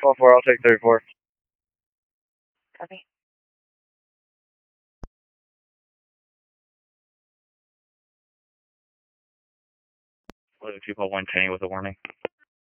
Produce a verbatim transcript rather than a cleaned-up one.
four four, I'll take thirty-four. Copy. Two call one ten with a warning.